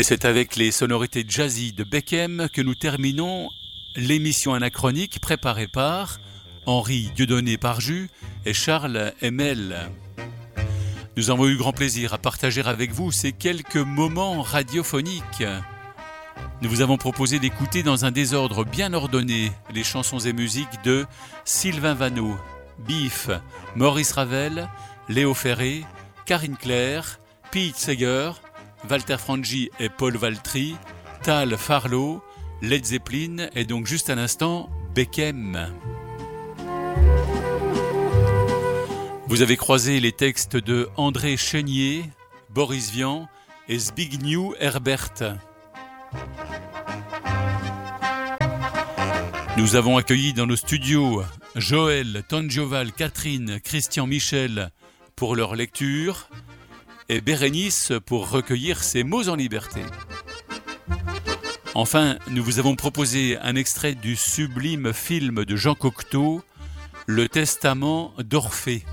Et c'est avec les sonorités jazzy de Bekem que nous terminons l'émission anachronique préparée par Henri Dieudonné Parjus et Charles Hemmel. Nous avons eu grand plaisir à partager avec vous ces quelques moments radiophoniques. Nous vous avons proposé d'écouter dans un désordre bien ordonné les chansons et musiques de Sylvain Vanneau, Biff, Maurice Ravel, Léo Ferré, Karine Claire, Pete Seeger, Walter Frangi et Paul Valtry, Tal Farlow, Led Zeppelin et donc juste à l'instant Bekem. Vous avez croisé les textes de André Chénier, Boris Vian et Zbigniew Herbert. Nous avons accueilli dans nos studios Joël, Tangioval, Catherine, Christian Michel pour leur lecture et Bérénice pour recueillir ses mots en liberté. Enfin, nous vous avons proposé un extrait du sublime film de Jean Cocteau, Le Testament d'Orphée.